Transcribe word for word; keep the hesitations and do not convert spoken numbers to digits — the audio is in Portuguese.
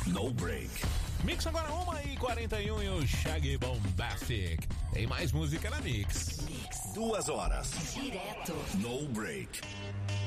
No Break. Mix agora uma e quarenta e um e o Shaggy Bombastic. Tem mais música na Mix. Mix. Duas horas. Direto. No Break.